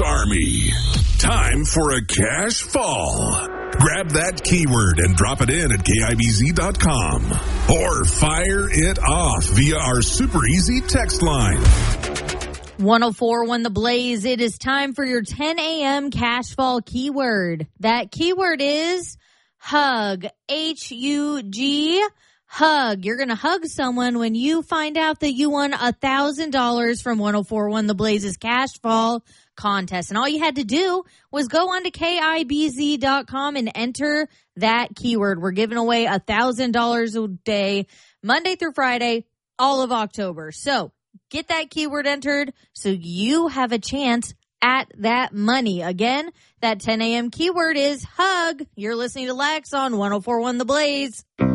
Army. Time for a cash fall. Grab that keyword and drop it in at KIBZ.com or fire it off via our super easy text line. 104.1 The Blaze. It is time for your 10 a.m. cash fall keyword. That keyword is hug. H-U-G. Hug. You're going to hug someone when you find out that you won $1,000 from 104.1 The Blaze's cash fall contest. And all you had to do was go on to KIBZ.com and enter that keyword. We're giving away $1,000 a day, Monday through Friday, all of October. So get that keyword entered so you have a chance at that money. Again, that 10 a.m. keyword is hug. You're listening to Lex on 104.1 The Blaze.